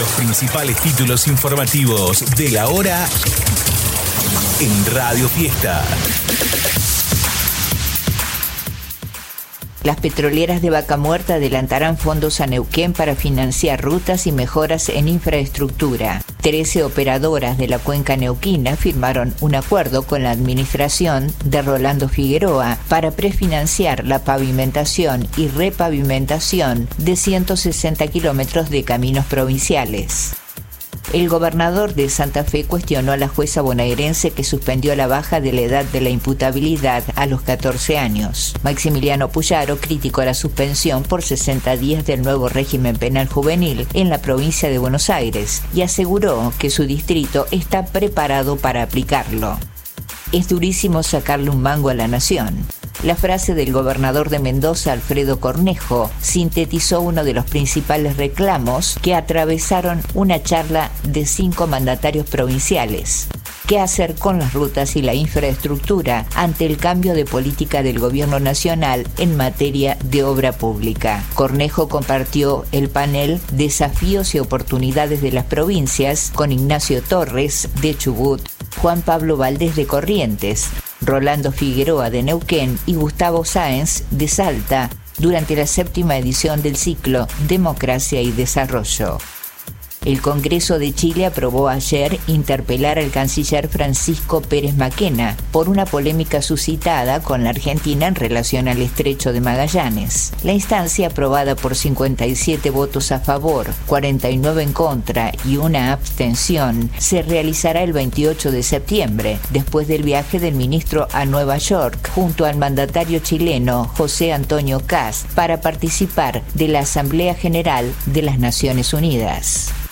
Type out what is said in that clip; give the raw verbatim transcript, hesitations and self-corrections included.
Los principales títulos informativos de la hora en Radio Fiesta. Las petroleras de Vaca Muerta adelantarán fondos a Neuquén para financiar rutas y mejoras en infraestructura. Trece operadoras de la cuenca neuquina firmaron un acuerdo con la administración de Rolando Figueroa para prefinanciar la pavimentación y repavimentación de ciento sesenta kilómetros de caminos provinciales. El gobernador de Santa Fe cuestionó a la jueza bonaerense que suspendió la baja de la edad de la imputabilidad a los catorce años. Maximiliano Puyaro criticó la suspensión por sesenta días del nuevo régimen penal juvenil en la provincia de Buenos Aires y aseguró que su distrito está preparado para aplicarlo. Es durísimo sacarle un mango a la nación. La frase del gobernador de Mendoza, Alfredo Cornejo, sintetizó uno de los principales reclamos que atravesaron una charla de cinco mandatarios provinciales. ¿Qué hacer con las rutas y la infraestructura ante el cambio de política del gobierno nacional en materia de obra pública? Cornejo compartió el panel Desafíos y oportunidades de las provincias con Ignacio Torres de Chubut, Juan Pablo Valdés de Corrientes, Rolando Figueroa de Neuquén y Gustavo Sáenz de Salta durante la séptima edición del ciclo Democracia y Desarrollo. El Congreso de Chile aprobó ayer interpelar al canciller Francisco Pérez Maquena por una polémica suscitada con la Argentina en relación al Estrecho de Magallanes. La instancia, aprobada por cincuenta y siete votos a favor, cuarenta y nueve en contra y una abstención, se realizará el veintiocho de septiembre, después del viaje del ministro a Nueva York, junto al mandatario chileno José Antonio Kast, para participar de la Asamblea General de las Naciones Unidas.